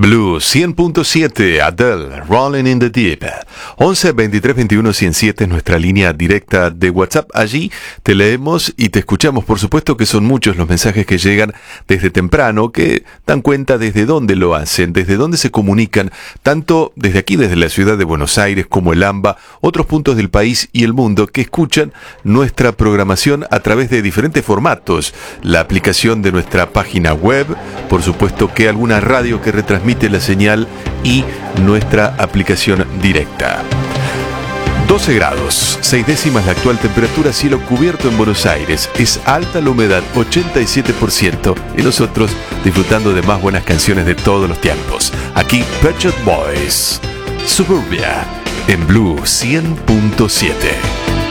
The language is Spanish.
Blue 100.7, Adele, Rolling in the Deep. 11 23 21 107 es nuestra línea directa de WhatsApp. Allí te leemos y te escuchamos. Por supuesto que son muchos los mensajes que llegan desde temprano, que dan cuenta desde dónde lo hacen, desde dónde se comunican, tanto desde aquí, desde la ciudad de Buenos Aires, como el AMBA, otros puntos del país y el mundo, que escuchan nuestra programación a través de diferentes formatos. La aplicación de nuestra página web, por supuesto que alguna radio que retransmite la señal y nuestra aplicación directa. 12 grados, 6 décimas la actual temperatura, cielo cubierto en Buenos Aires, es alta la humedad, 87%, y nosotros disfrutando de más buenas canciones de todos los tiempos. Aquí Pet Shop Boys, Suburbia, en Blue 100.7.